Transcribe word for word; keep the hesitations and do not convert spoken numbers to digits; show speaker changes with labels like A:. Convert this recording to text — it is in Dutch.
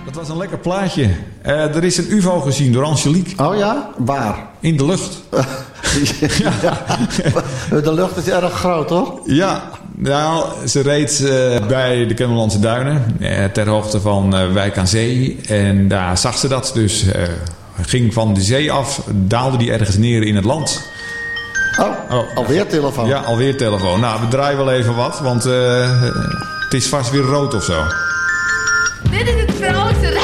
A: dat was een lekker plaatje. Uh, er is een U F O gezien door Angelique.
B: Oh ja? Waar?
A: In de lucht.
B: ja. De lucht is erg groot, toch?
A: Ja. Nou, ze reed uh, bij de Kennemerlandse Duinen. Uh, ter hoogte van uh, Wijk aan Zee. En daar zag ze dat. Dus uh, ging van de zee af. Daalde die ergens neer in het land.
B: Oh, oh, alweer telefoon.
A: Ja, alweer telefoon. Nou, we draaien wel even wat. Want uh, het is vast weer rood of zo.
C: Dit is het grootste